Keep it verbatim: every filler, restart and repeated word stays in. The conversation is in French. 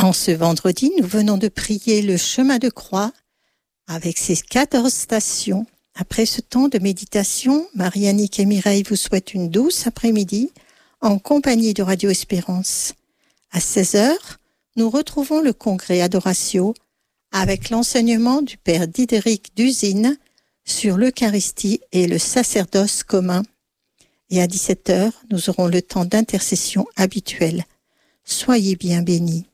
En ce vendredi, nous venons de prier le chemin de croix avec ses quatorze stations. Après ce temps de méditation, Marie-Annick et Mireille vous souhaitent une douce après-midi en compagnie de Radio Espérance. À seize heures, nous retrouvons le congrès Adoratio avec l'enseignement du père Diderik d'Usine sur l'Eucharistie et le sacerdoce commun. Et à dix-sept heures, nous aurons le temps d'intercession habituel. Soyez bien bénis.